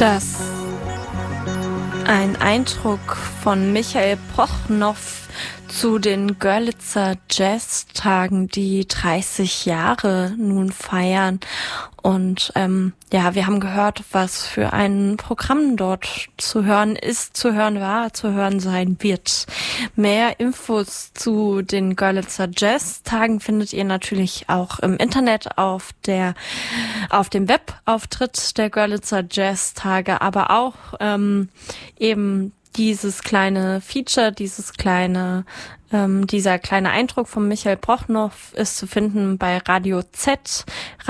Das ein Eindruck von Michael Prochnow zu den Görlitzer Jazztagen, die 30 Jahre nun feiern. Und wir haben gehört, was für ein Programm dort zu hören ist, zu hören war, zu hören sein wird. Mehr Infos zu den Görlitzer Jazztagen findet ihr natürlich auch im Internet auf dem Webauftritt der Görlitzer Jazztage, aber auch eben dieses kleine Feature, dieser kleine Eindruck von Michael Prochnow ist zu finden bei Radio Z,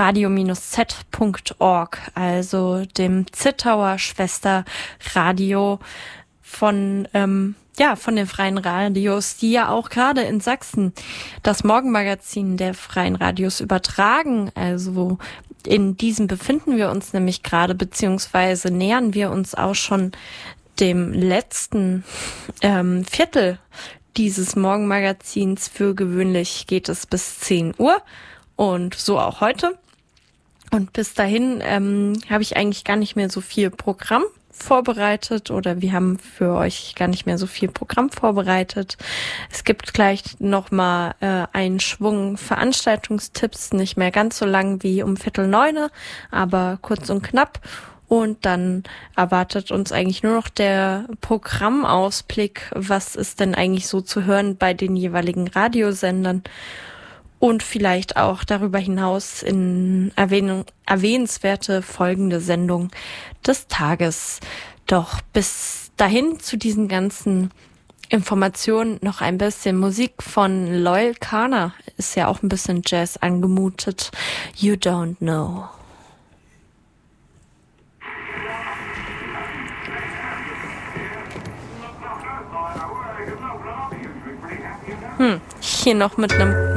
radio-z.org, also dem Zittauer Schwesterradio von den freien Radios, die ja auch gerade in Sachsen das Morgenmagazin der freien Radios übertragen. Also in diesem befinden wir uns nämlich gerade, beziehungsweise nähern wir uns auch schon dem letzten Viertel dieses Morgenmagazins. Für gewöhnlich geht es bis 10 Uhr und so auch heute. Und bis dahin habe ich eigentlich gar nicht mehr so viel Programm vorbereitet oder wir haben für euch gar nicht mehr so viel Programm vorbereitet. Es gibt gleich nochmal einen Schwung Veranstaltungstipps, nicht mehr ganz so lang wie um 8:45, aber kurz und knapp. Und dann erwartet uns eigentlich nur noch der Programmausblick. Was ist denn eigentlich so zu hören bei den jeweiligen Radiosendern? Und vielleicht auch darüber hinaus in erwähnenswerte folgende Sendung des Tages. Doch bis dahin zu diesen ganzen Informationen noch ein bisschen Musik von Loyle Carner. Ist ja auch ein bisschen Jazz angemutet. You Don't Know. Hier noch mit einem